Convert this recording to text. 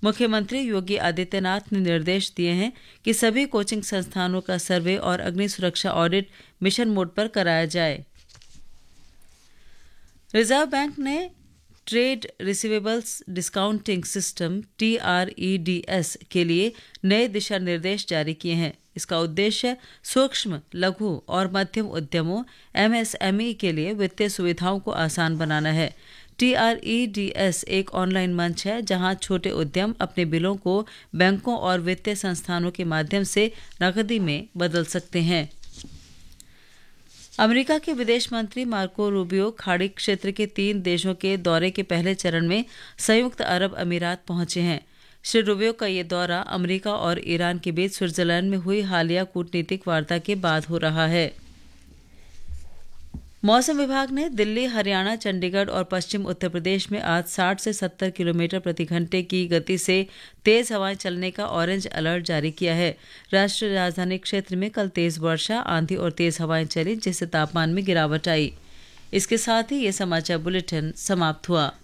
मुख्यमंत्री योगी आदित्यनाथ ने निर्देश दिए हैं कि सभी कोचिंग संस्थानों का सर्वे और अग्नि सुरक्षा ऑडिट मिशन मोड पर कराया जाए। रिजर्व बैंक ने trade receivables discounting system TREDS के लिए नए दिशा निर्देश जारी किए हैं। इसका उद्देश्य सूक्ष्म, लघु और मध्यम उद्यमों MSME के लिए वित्तीय सुविधाओं को आसान बनाना है। TREDS एक ऑनलाइन मंच है जहां छोटे उद्यम अपने बिलों को बैंकों और वित्तीय संस्थानों के माध्यम से नकदी में बदल सकते हैं। अमेरिका के विदेश मंत्री मार्को रूबियो खाड़ी क्षेत्र के 3 देशों के दौरे के पहले चरण में संयुक्त अरब अमीरात पहुंचे हैं। श्री रूबियो का ये दौरा अमेरिका और ईरान के बीच स्विट्जरलैंड में हुई हालिया कूटनीतिक वार्ता के बाद हो रहा है। मौसम विभाग ने दिल्ली, हरियाणा, चंडीगढ़ और पश्चिम उत्तर प्रदेश में आज 60 से 70 किलोमीटर प्रति घंटे की गति से तेज हवाएं चलने का ऑरेंज अलर्ट जारी किया है। राष्ट्रीय राजधानी क्षेत्र में कल तेज वर्षा, आंधी और तेज हवाएं चली, जिससे तापमान में गिरावट आई। इसके साथ ही ये समाचार बुलेटिन समाप्त हुआ।